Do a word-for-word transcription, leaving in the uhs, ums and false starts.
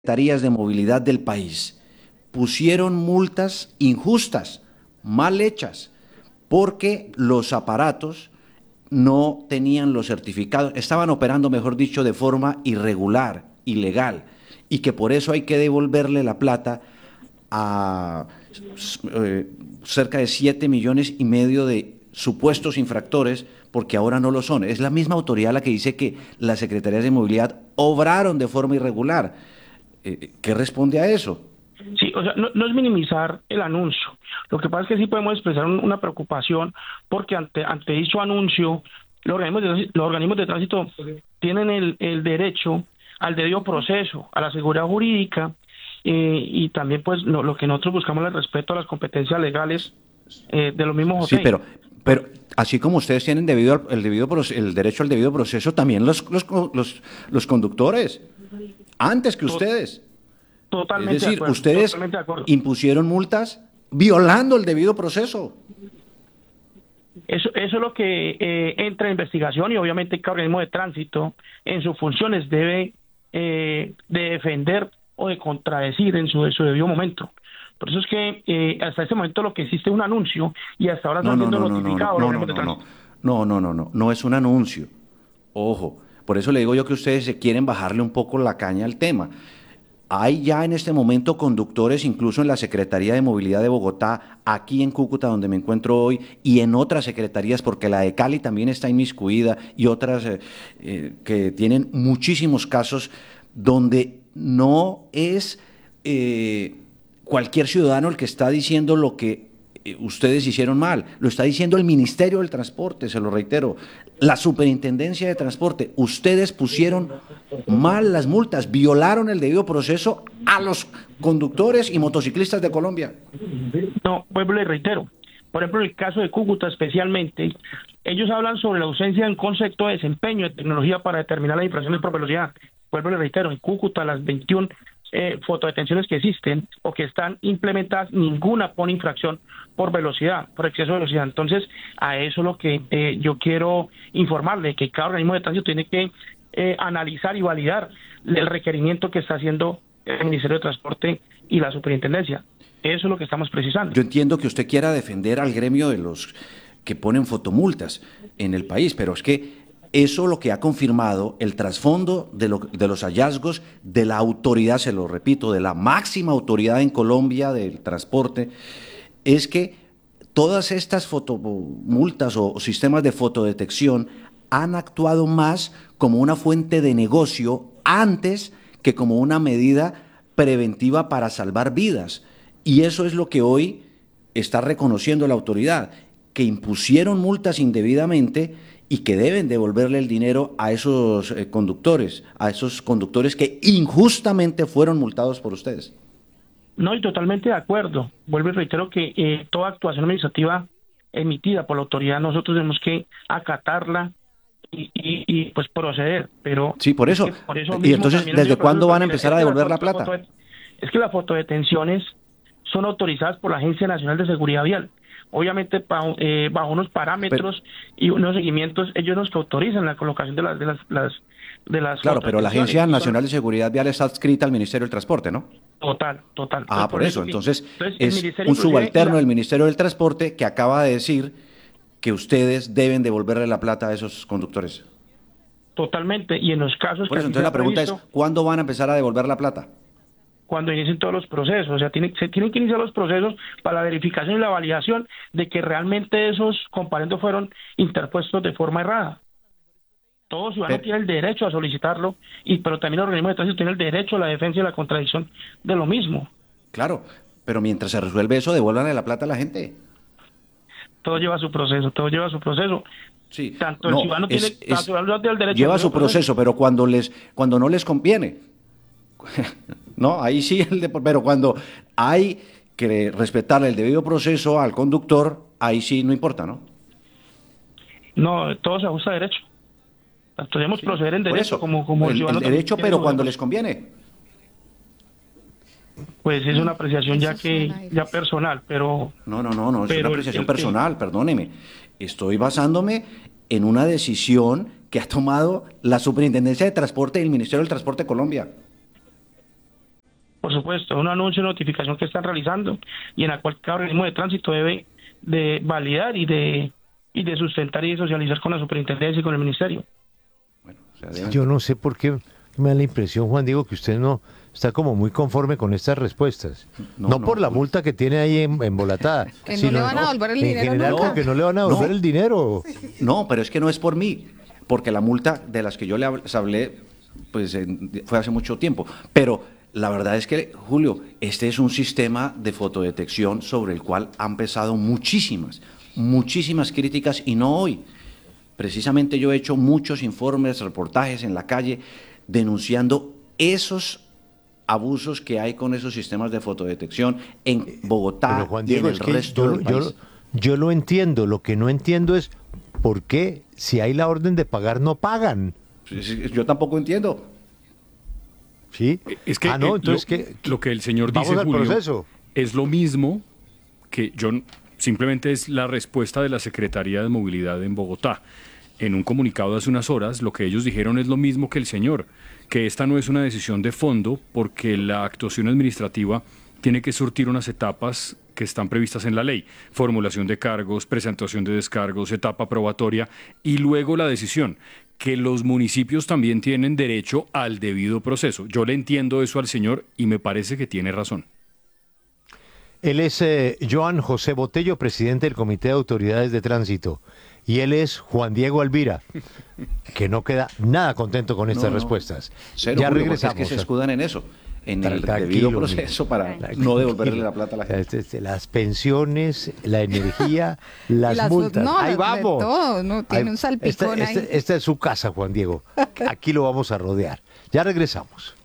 secretarías de movilidad del país pusieron multas injustas, mal hechas, porque los aparatos no tenían los certificados, estaban operando, mejor dicho, de forma irregular, ilegal, y que por eso hay que devolverle la plata a eh, cerca de siete millones y medio de supuestos infractores, porque ahora no lo son. Es la misma autoridad la que dice que las secretarías de movilidad obraron de forma irregular. Eh, ¿Qué responde a eso? Sí, o sea, no, no es minimizar el anuncio. Lo que pasa es que sí podemos expresar un, una preocupación porque ante, ante dicho anuncio, los organismos de, los organismos de tránsito tienen el, el derecho al debido proceso, a la seguridad jurídica eh, y también pues lo, lo que nosotros buscamos es el respeto a las competencias legales eh, de los mismos Sí, hoteles. pero, pero así como ustedes tienen debido al, el, debido, el derecho al debido proceso, también los, los, los, los conductores, antes que ustedes. Totalmente es decir, de acuerdo, ustedes totalmente de acuerdo. impusieron multas violando el debido proceso. Eso, eso es lo que eh, entra en investigación y obviamente cada organismo de tránsito en sus funciones debe eh, de defender o de contradecir en su, en su debido momento. Por eso es que eh, hasta ese momento lo que existe es un anuncio y hasta ahora No, están no, siendo no, no, no, notificados no, los no, organismos de no, no, tránsito. no, no, no, no, no es un anuncio. Ojo, por eso le digo yo que ustedes se quieren bajarle un poco la caña al tema. Hay ya en este momento conductores, incluso en la Secretaría de Movilidad de Bogotá, aquí en Cúcuta, donde me encuentro hoy, y en otras secretarías, porque la de Cali también está inmiscuida, y otras eh, eh, que tienen muchísimos casos donde no es eh, cualquier ciudadano el que está diciendo lo que eh, ustedes hicieron mal, lo está diciendo el Ministerio del Transporte, se lo reitero, la Superintendencia de Transporte. Ustedes pusieron mal las multas, violaron el debido proceso a los conductores y motociclistas de Colombia. No, vuelvo y le reitero. Por ejemplo, en el caso de Cúcuta especialmente, ellos hablan sobre la ausencia de un concepto de desempeño de tecnología para determinar las infracciones por velocidad. Vuelvo y le reitero, en Cúcuta las veintiuna eh, fotodetenciones que existen o que están implementadas, ninguna pone infracción por velocidad, por exceso de velocidad. Entonces, a eso es lo que eh, yo quiero informarle, que cada organismo de tránsito tiene que eh, analizar y validar el requerimiento que está haciendo el Ministerio de Transporte y la Superintendencia. Eso es lo que estamos precisando. Yo entiendo que usted quiera defender al gremio de los que ponen fotomultas en el país, pero es que eso lo que ha confirmado el trasfondo de, lo, de los hallazgos de la autoridad, se lo repito, de la máxima autoridad en Colombia del transporte, es que todas estas fotomultas o sistemas de fotodetección han actuado más como una fuente de negocio antes que como una medida preventiva para salvar vidas. Y eso es lo que hoy está reconociendo la autoridad, que impusieron multas indebidamente y que deben devolverle el dinero a esos eh, conductores, a esos conductores que injustamente fueron multados por ustedes. No, y totalmente de acuerdo. Vuelvo y reitero que eh, toda actuación administrativa emitida por la autoridad nosotros tenemos que acatarla y, y, y pues proceder, pero... Sí, por eso. Es que por eso y entonces, ¿desde cuándo van a empezar a devolver la plata? Foto, es que las fotodetenciones son autorizadas por la Agencia Nacional de Seguridad Vial. Obviamente bajo, eh, bajo unos parámetros pero, y unos seguimientos, ellos los que autorizan la colocación de las de las, las de las claro, pero la Agencia Nacional de Seguridad Vial está adscrita al Ministerio del Transporte, ¿no? Total, total. Ah, por, por eso, entonces, entonces es el un subalterno la... del Ministerio del Transporte que acaba de decir que ustedes deben devolverle la plata a esos conductores. Totalmente, y en los casos por eso, que entonces la pregunta previsto, es, ¿cuándo van a empezar a devolver la plata? Cuando inicien todos los procesos, o sea, tiene, se tienen que iniciar los procesos para la verificación y la validación de que realmente esos comparendos fueron interpuestos de forma errada. Todo ciudadano tiene el derecho a solicitarlo, y pero también el organismo de tránsito tiene el derecho a la defensa y la contradicción de lo mismo. Claro, pero mientras se resuelve eso, devuélvanle la plata a la gente. Todo lleva su proceso, todo lleva su proceso. Sí, tanto no, el ciudadano es, tiene, es, tanto el ciudadano tiene el derecho lleva su proceso, proceso, pero cuando les cuando no les conviene. No, ahí sí, el de, pero cuando hay que respetar el debido proceso al conductor, ahí sí no importa, ¿no? No, todo se ajusta a derecho. Tanto debemos sí, proceder en derecho eso, como, como el, el derecho, pero cuando les conviene. Pues es una apreciación ya que ya personal, pero... No, no, no, no es una apreciación el, el, personal, perdóneme. Estoy basándome en una decisión que ha tomado la Superintendencia de Transporte y el Ministerio del Transporte de Colombia. Por supuesto, un anuncio, notificación que están realizando y en la cual cada organismo de tránsito debe de validar y de y de sustentar y de socializar con la superintendencia y con el ministerio. Bueno, o sea, deben... Yo no sé por qué me da la impresión, Juan Diego, que usted no está como muy conforme con estas respuestas. No, no, no por la no. multa que tiene ahí embolatada. Que no le van a devolver el en dinero. General, no, porque no le van a devolver no. el dinero. No, pero es que no es por mí, porque la multa de las que yo les hablé pues fue hace mucho tiempo. Pero la verdad es que, Julio, este es un sistema de fotodetección sobre el cual han pesado muchísimas, muchísimas críticas y no hoy. Precisamente yo he hecho muchos informes, reportajes en la calle denunciando esos abusos que hay con esos sistemas de fotodetección en Bogotá Pero, Juan Diego, y en el es que resto yo, del país. Yo, yo lo entiendo, lo que no entiendo es por qué si hay la orden de pagar no pagan. Yo tampoco entiendo. ¿Sí? Es que, ah, no, eh, entonces lo, que, lo que el señor vamos dice, al Julio, proceso. Es lo mismo que yo, simplemente es la respuesta de la Secretaría de Movilidad en Bogotá. En un comunicado de hace unas horas, lo que ellos dijeron es lo mismo que el señor, que esta no es una decisión de fondo porque la actuación administrativa tiene que surtir unas etapas que están previstas en la ley: formulación de cargos, presentación de descargos, etapa probatoria y luego la decisión, que los municipios también tienen derecho al debido proceso. Yo le entiendo eso al señor y me parece que tiene razón. Él es eh, Joan José Botello, presidente del Comité de Autoridades de Tránsito. Y él es Juan Diego Alvira, que no queda nada contento con estas no, no. respuestas. Cero, ya Julio, regresamos. Es que se escudan en eso, en el Tranquilo, debido proceso para tranquilo. no devolverle la plata a la gente. Las pensiones, la energía, las, las multas. No, ahí vamos. De todo, no tiene ahí, un salpicón esta, ahí. Esta, esta es su casa, Juan Diego. Aquí lo vamos a rodear. Ya regresamos.